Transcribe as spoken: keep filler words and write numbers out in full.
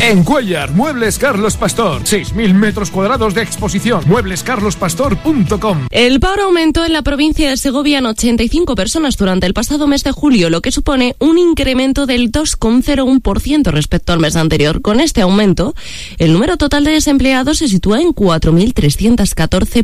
En Cuéllar, Muebles Carlos Pastor. seis mil metros cuadrados de exposición. muebles carlos pastor punto com. El paro aumentó en la provincia de Segovia en ochenta y cinco personas durante el pasado mes de julio, lo que supone un incremento del dos coma cero uno por ciento respecto al mes anterior. Con este aumento, el número total de desempleados se sitúa en cuatro mil trescientas catorce